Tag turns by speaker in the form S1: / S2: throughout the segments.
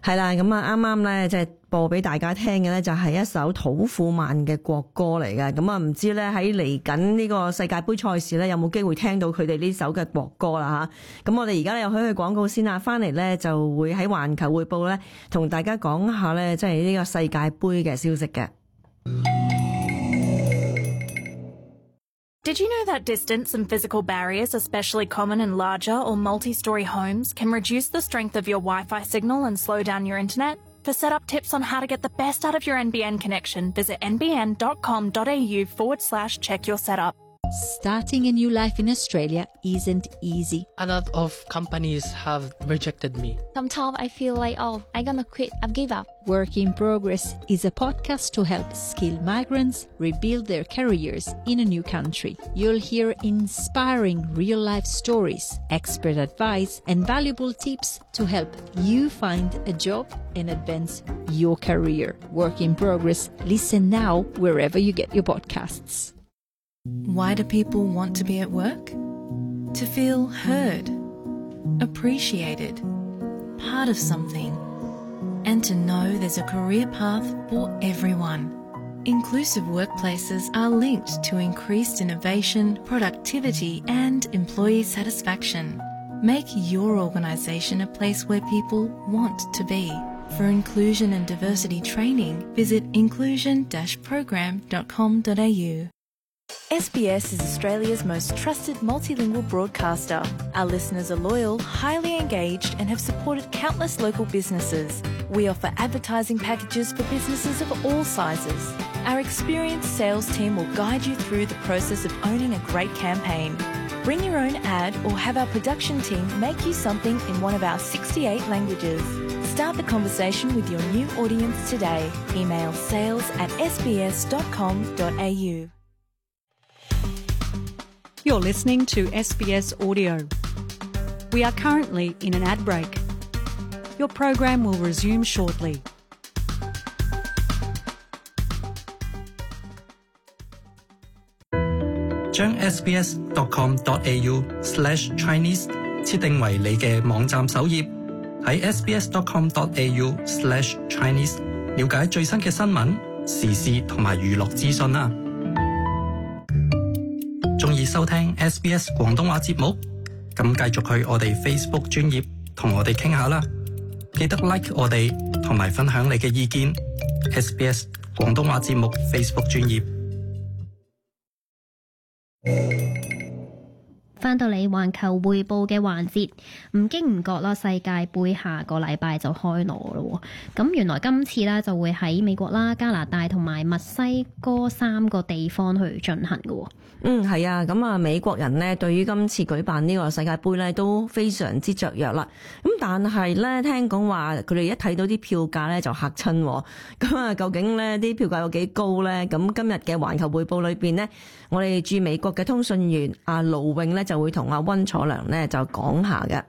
S1: 係啦，咁啊啱啱咧即係播俾大家聽嘅咧就係一首土庫曼嘅國歌嚟嘅，咁啊唔知咧喺嚟緊呢個世界盃賽事咧有冇機會聽到佢哋呢首嘅國歌啦吓？咁我哋而家咧又去廣告先啦，翻嚟咧就會喺環球匯報咧同大家講下咧即係呢個世界盃嘅消息嘅。
S2: Did you know that distance and physical barriers, especially common in larger or multi-story homes, can reduce the strength of your Wi-Fi signal and slow down your internet? For setup tips on how to get the best out of your NBN connection, visit nbn.com.au/check your setup.
S3: Starting a new life in Australia isn't easy.
S4: A lot of companies have rejected me.
S5: Sometimes I feel like, I'm gonna quit, I've give up.
S3: Work in Progress is a podcast to help skilled migrants rebuild their careers in a new country. You'll hear inspiring real-life stories, expert advice, and valuable tips to help you find a job and advance your career. Work in Progress. Listen now wherever you get your podcasts.
S6: Why do people want to be at work? To feel heard, appreciated, part of something, and to know there's a career path for everyone. Inclusive workplaces are linked to increased innovation, productivity, and employee satisfaction. Make your organisation a place where people want to be. For inclusion and diversity training, visit inclusion-program.com.au. SBS is Australia's most trusted multilingual broadcaster. Our listeners are loyal, highly engaged, and have supported countless local businesses. We offer advertising packages for businesses of all sizes. Our experienced sales team will guide you through the process of owning a great campaign. Bring your own ad or have our production team make you something in one of our 68 languages. Start the conversation with your new audience today. Email sales@sbs.com.au.
S7: You're listening to SBS Audio. We are currently in an ad break. Your program will resume shortly.
S8: 將 sbs.com.au/chinese 設定為你嘅網站首頁，喺 sbs.com.au/chinese 了解最新嘅新聞、時事同埋娛樂資訊啦。鍾意收聽 SBS 廣東話節目，咁繼續去我哋 Facebook 專頁同我哋傾下啦。記得 like 我哋同埋分享你嘅意見。SBS 廣東話節目 Facebook 專頁。
S9: 翻到嚟環球匯報嘅環節，唔經唔覺啦，世界盃下個禮拜就開鑼咯。咁原來今次咧就會喺美國啦、加拿大同埋墨西哥3個地方去進行嘅。
S1: 係啊，咁啊美國人呢對於今次舉辦呢個世界盃咧都非常之雀躍啦。咁但係咧聽講話佢哋一睇到啲票價咧就嚇親。咁啊究竟咧啲票價有幾高咧？咁今日嘅環球匯報裏邊呢，我哋駐美國嘅通訊員阿盧永咧就會同阿溫楚良咧就講下嘅。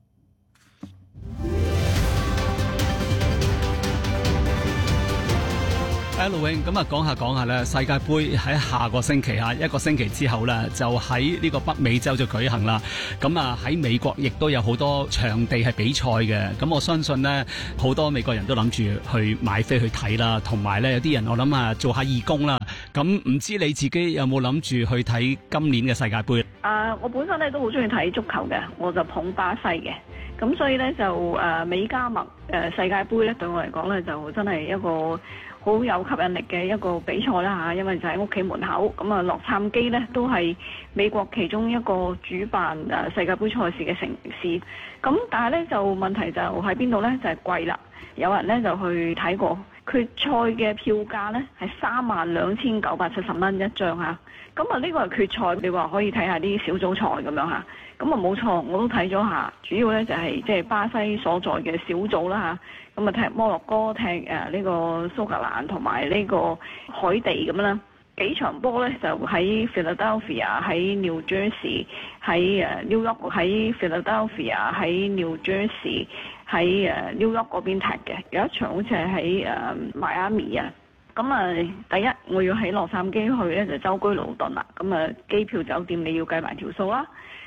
S10: 盧永，咁啊講下咧，世界盃喺下個星期一個星期之後咧，就喺呢個北美洲就舉行啦。咁啊喺美國亦都有好多場地係比賽嘅。咁我相信咧，好多美國人都諗住去買飛去睇啦，同埋咧有啲人我諗啊做下義工啦。咁唔知你自己有冇諗住去睇今年嘅世界盃？
S11: 我本身咧都好中意睇足球嘅，我就捧巴西嘅。咁所以咧就美加墨世界盃咧對我嚟講咧就真係一個好有吸引力嘅一個比賽啦嚇，因為就喺屋企門口，咁啊洛杉磯咧都係美國其中一個主辦世界盃賽事嘅城市，咁但係咧就問題就喺邊度咧？就係貴啦，有人咧就去睇過決賽嘅票價咧係32,970蚊一張嚇，咁啊呢個係決賽，你話可以睇下啲小組賽咁樣嚇。咁啊冇錯，我都睇咗下，主要咧就係即係巴西所在嘅小組啦嚇，咁啊踢摩洛哥、踢呢個蘇格蘭同埋呢個海地咁啦，幾場波咧就喺 Philadelphia、喺 New Jersey、喺New York、喺 Philadelphia、喺 New Jersey、喺New York 嗰邊踢嘅，有一場好似係喺Miami 啊。咁啊，第一我要喺洛杉磯去咧就舟車勞頓啦，咁啊機票酒店你要計埋條數啦。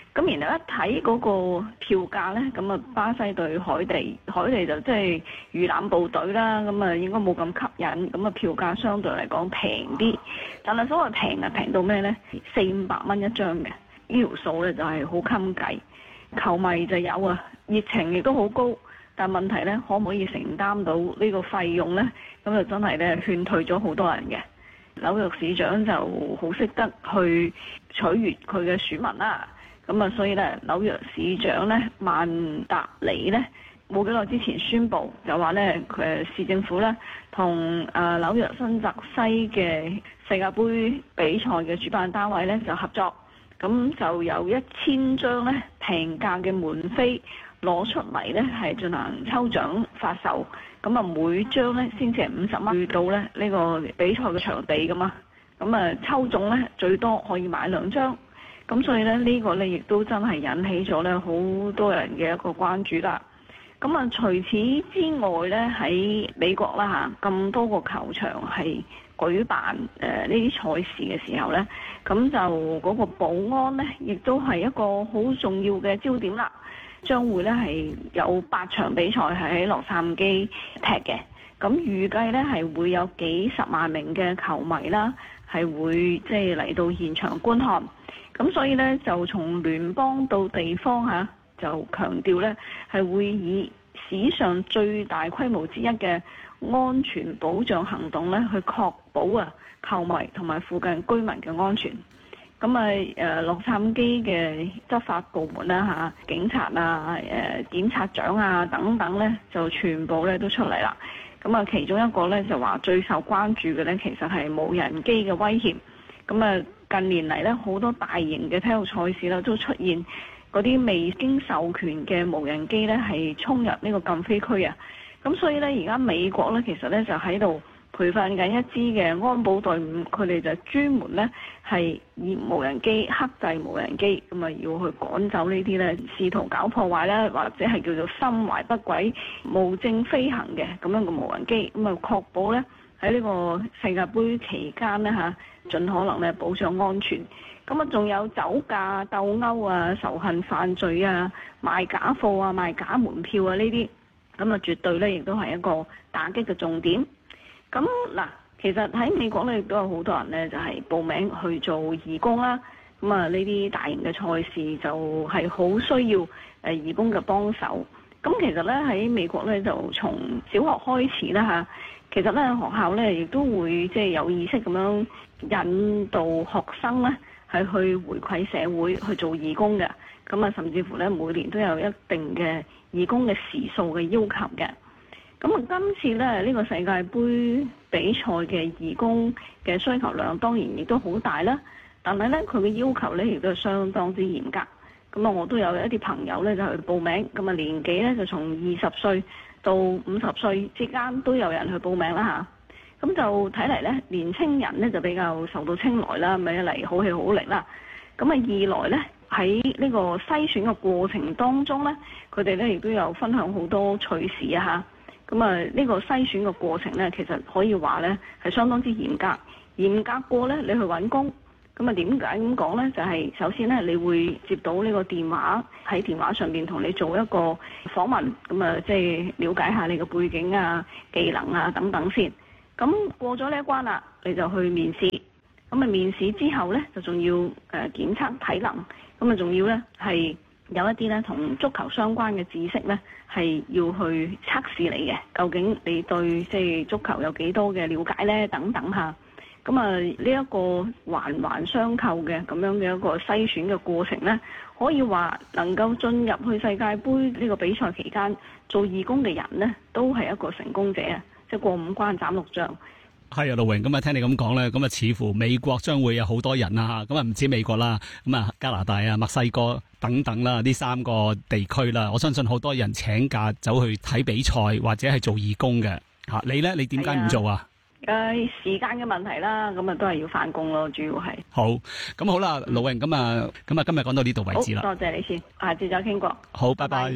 S11: 咁然後一睇嗰個票價咧，咁啊巴西對海地就即係魚腩部隊啦，咁啊應該冇咁吸引，咁啊票價相對嚟講平啲。但係所謂平到咩咧？400-500蚊一張嘅，呢條數咧就係好襟計。球迷就有啊，熱情亦都好高，但問題咧可唔可以承擔到呢個費用咧？咁就真係咧勸退咗好多人嘅。紐約市長就好識得去取悅佢嘅選民啦。咁啊，所以咧，紐約市長咧，曼達尼咧，冇幾耐之前宣布就話咧，市政府咧同紐約新澤西嘅世界盃比賽嘅主辦單位咧就合作，咁就有1000張咧平價嘅門飛攞出嚟咧，係進行抽獎發售。咁啊，每張咧先至係50蚊，去到咧呢個比賽嘅場地噶嘛。咁啊，抽中咧最多可以買2張。咁所以咧，呢個咧亦都真係引起咗咧好多人嘅一個關注啦。咁啊，除此之外咧，喺美國啦嚇，咁多個球場係舉辦呢啲賽事嘅時候咧，咁就嗰個保安咧，亦都係一個好重要嘅焦點啦。將會咧係有8場比賽係喺洛杉磯踢嘅，咁預計咧係會有幾十萬名嘅球迷啦，係會即係嚟到現場觀看。咁所以咧，就從聯邦到地方嚇，就強調咧係會以史上最大規模之一嘅安全保障行動咧，去確保球迷同埋附近居民嘅安全。咁洛杉磯嘅執法部門啦嚇，警察啊、檢察長啊等等咧，就全部咧都出嚟啦。咁啊，其中一個咧就話最受關注嘅咧，其實係無人機嘅威脅。咁啊，近年嚟咧，好多大型嘅體育賽事啦，都出現嗰啲未經授權嘅無人機咧，係衝入呢個禁飛區啊。咁所以咧，而家美國咧，其實咧就喺度培訓緊一支嘅安保隊伍，佢哋就專門咧係以無人機克制無人機，咁啊要去趕走呢啲咧試圖搞破壞啦，或者係叫做心懷不軌、無證飛行嘅咁樣嘅無人機，咁啊確保咧喺呢個世界盃期間咧嚇，盡可能咧保障安全。咁啊，仲有酒駕、鬥毆啊、仇恨犯罪啊、賣假貨啊、賣假門票啊呢啲，咁啊絕對咧亦都係一個打擊嘅重點。咁嗱，其實喺美國咧亦都有好多人咧就係報名去做義工啦。咁啊，呢啲大型嘅賽事就係好需要義工嘅幫手。咁其實咧喺美國咧就從小學開始啦嚇，其實咧學校咧亦都會即係有意識咁樣引導學生咧係去回饋社會去做義工嘅。咁啊，甚至乎咧每年都有一定嘅義工嘅時數嘅要求嘅。咁啊，今次咧呢個世界盃比賽嘅義工嘅需求量當然亦都好大啦，但係咧佢嘅要求咧亦都係相當之嚴格。咁啊，我都有一啲朋友咧就去報名，咁啊年紀咧就從20歲到50歲之間都有人去報名啦嚇。咁就睇嚟咧，年青人咧就比較受到青睞啦，咪一嚟好氣好力啦。咁啊二來咧喺呢個篩選嘅過程當中咧，佢哋咧亦都有分享好多趣事啊嚇。咁啊，呢個篩選嘅過程咧，其實可以話咧係相當之嚴格，嚴格過咧你去揾工。咁啊點解咁講咧？就係首先咧，你會接到呢個電話，喺電話上邊同你做一個訪問，咁啊即係了解下你嘅背景啊、技能啊等等先。咁過咗呢一關啦，你就去面試。咁啊面試之後咧，就仲要檢測體能。咁啊仲要咧係有一啲咧同足球相關嘅知識咧，係要去測試你嘅，究竟你對即係足球有幾多嘅了解咧？等等下，咁啊呢一個環環相扣嘅咁樣嘅一個篩選嘅過程咧，可以話能夠進入去世界盃呢個比賽期間做義工嘅人咧，都係一個成功者啊！即係過5關斬6將。
S10: 係啊，陸榮，咁啊聽你咁講咧，咁啊似乎美國將會有好多人啊，咁啊唔止美國啦，咁啊加拿大啊、墨西哥等等啦，呢3個地區啦，我相信好多人請假走去睇比賽或者係做義工嘅嚇。你咧，你點解唔做啊？
S11: 時間嘅問題啦，咁啊都係要返工咯，主要係。好，
S10: 咁好啦，陸榮，咁啊今日講到呢度為止啦。
S11: 好，多謝你先，下次再傾過。
S10: 好，拜拜。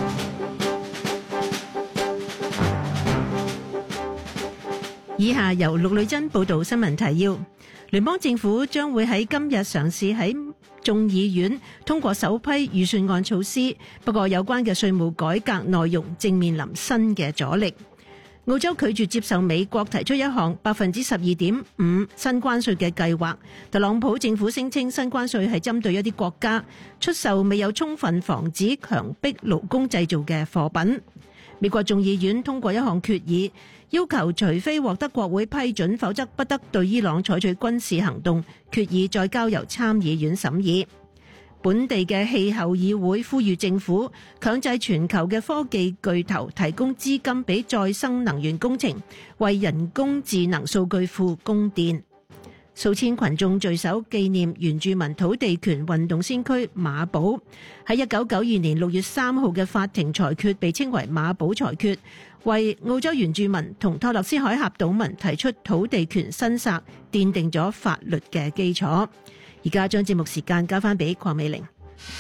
S12: 以下由陸女珍報道新聞提要。聯邦政府將會喺今日嘗試喺眾議院通過首批預算案措施，不過有關嘅稅務改革內容正面臨新嘅阻力。澳洲拒絕接受美國提出一項12.5%新關稅嘅計劃。特朗普政府聲稱新關稅係針對一啲國家出售未有充分防止強迫勞工製造嘅貨品。美國眾議院通過一項決議，要求除非獲得國會批准，否則不得對伊朗採取軍事行動。決議再交由參議院審議。本地嘅氣候議會呼籲政府強制全球嘅科技巨頭提供資金俾再生能源工程，為人工智能數據庫供電。數千群眾聚首紀念原住民土地權運動先驅馬寶。喺1992年6月3號嘅法庭裁決被稱為馬寶裁決，為澳洲原住民同托勒斯海峽島民提出土地權申索奠定咗法律嘅基礎。而家將節目時間交翻俾鄺美玲。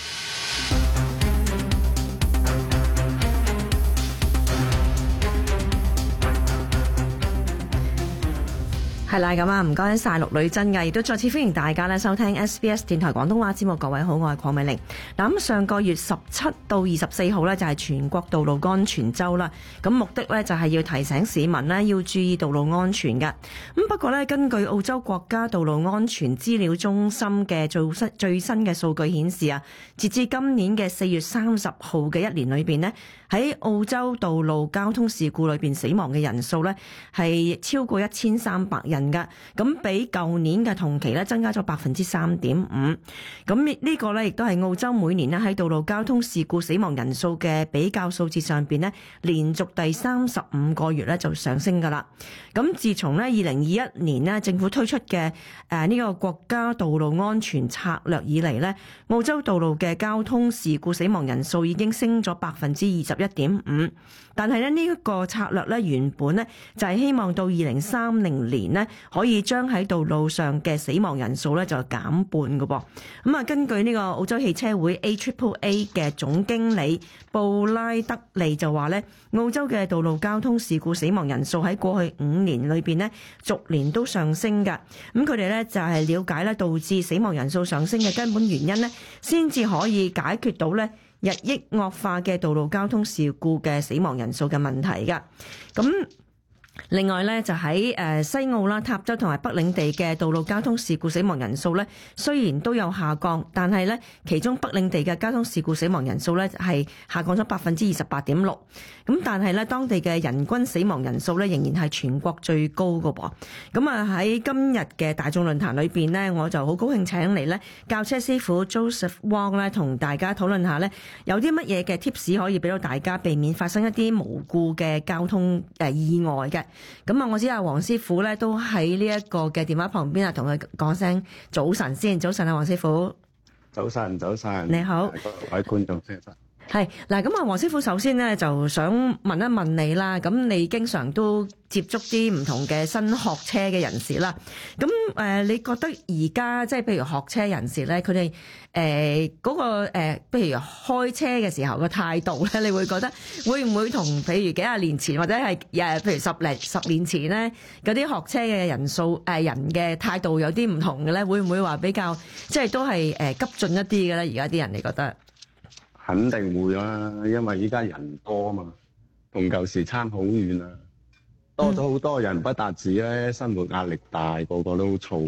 S1: 係啦，咁啊，唔該晒陸女真嘅，亦都再次歡迎大家咧收聽 SBS 電台廣東話節目。各位好，我係鄺美玲。嗱，咁上個月17到24號咧就係全國道路安全週啦。咁目的咧就係要提醒市民咧要注意道路安全嘅。咁不過咧，根據澳洲國家道路安全資料中心嘅最新嘅數據顯示啊，截至今年嘅4月30號嘅一年裏邊呢，喺澳洲道路交通事故裏邊死亡嘅人數咧係超過1300人噶，咁比舊年嘅同期咧增加咗3.5%。咁呢個咧亦都係澳洲每年咧喺道路交通事故死亡人數嘅比較數字上邊咧，連續第35個月咧就上升噶啦。咁自從咧2021年咧政府推出嘅呢個國家道路安全策略以嚟咧，澳洲道路嘅交通事故死亡人數已經升咗21.5%。但係咧呢一個策略咧原本咧就係希望到2030年咧可以將喺道路上嘅死亡人數咧就減半嘅噃。咁啊，根據呢個澳洲汽車會 AAA 嘅總經理布拉德利就話咧，澳洲嘅道路交通事故死亡人數喺過去5年裏邊咧逐年都上升㗎。咁佢哋咧就係了解咧導致死亡人數上升嘅根本原因咧，先至可以解決到咧日益惡化嘅道路交通事故嘅死亡人數嘅問題㗎。咁另外咧就喺西澳啦、塔州同埋北領地嘅道路交通事故死亡人數咧，雖然都有下降，但係咧其中北領地嘅交通事故死亡人數咧係下降咗28.6%。咁但係咧當地嘅人均死亡人數咧仍然係全國最高㗎噃。咁啊喺今日嘅大眾論壇裏邊咧，我就好高興請嚟咧教車師傅 Joseph Wong 咧同大家討論下咧有啲乜嘢嘅 tips 可以俾到大家避免發生一啲無故嘅交通意外嘅。咁啊，我知阿黃師傅咧都喺呢一個嘅電話旁邊啊，同佢講聲早晨先。早晨啊，黃師傅。
S13: 早晨，早晨。
S1: 你好，
S13: 各位觀眾先生。
S1: 係嗱，咁啊，黃師傅首先咧就想問一問你啦。咁你經常都接觸啲唔同嘅新學車嘅人士啦。咁你覺得而家即係譬如學車人士咧，佢哋嗰個譬如開車嘅時候嘅態度咧，你會覺得會唔會同譬如幾廿年前或者係譬如10年前咧嗰啲學車嘅人嘅態度有啲唔同嘅咧？會唔會話比較即係都係急進一啲嘅咧？而家啲人你覺得？
S13: 肯定會啦，因為依家人多啊嘛，同舊時差好遠啊，多咗好多人，不單止咧，生活壓力大，個個都燥。